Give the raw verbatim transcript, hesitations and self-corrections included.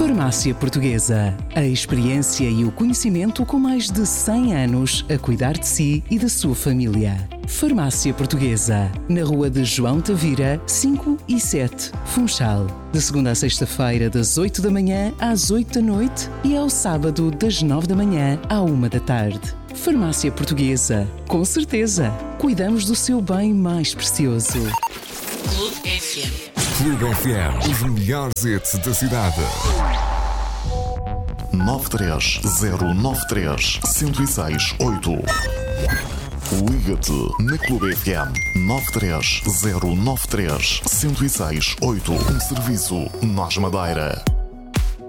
Farmácia Portuguesa. A experiência e o conhecimento com mais de cem anos a cuidar de si e da sua família. Farmácia Portuguesa. Na rua de João Tavira, cinco e sete, Funchal. De segunda a sexta-feira, das oito da manhã às oito da noite e ao sábado, das nove da manhã à uma da tarde. Farmácia Portuguesa. Com certeza, cuidamos do seu bem mais precioso. Clube F M. Clube F M, os melhores hits da cidade. nove três zero nove três, um zero seis oito. Liga-te na Clube F M nove três zero nove três, um zero seis oito. Um serviço Nós Madeira.